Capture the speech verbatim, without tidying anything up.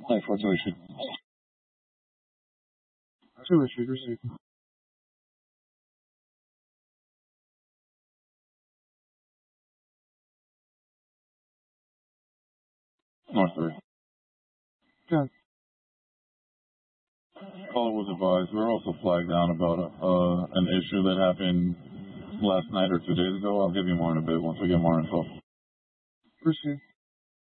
Hi, what's your issue? Two issues received. North three. Good. Caller was advised. We were also flagged down about a, uh, an issue that happened last night or two days ago. I'll give you more in a bit once we get more info. Proceed.